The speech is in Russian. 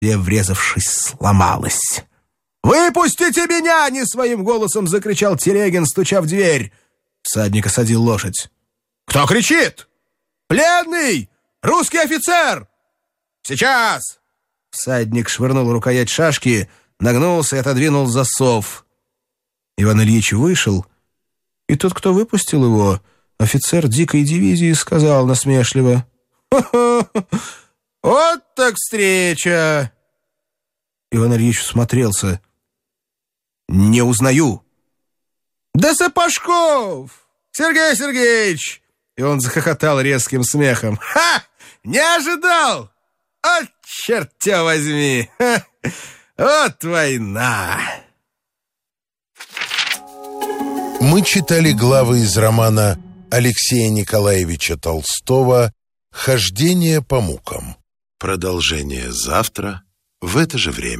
и, врезавшись, сломалась. «Выпустите меня!» — не своим голосом закричал Телегин, стуча в дверь. Всадник осадил лошадь. «Кто кричит?» «Пленный! Русский офицер!» «Сейчас!» Всадник швырнул рукоять шашки, нагнулся и отодвинул засов. Иван Ильич вышел, и тот, кто выпустил его, офицер дикой дивизии, сказал насмешливо: «Ха-ха! Вот так встреча!» Иван Ильич всмотрелся. «Не узнаю». «Да Сапожков! Сергей Сергеевич!» И он захохотал резким смехом. «Ха! Не ожидал! От черт тебя возьми! Ха! Вот война!» Мы читали главы из романа Алексея Николаевича Толстого «Хождение по мукам». Продолжение завтра в это же время.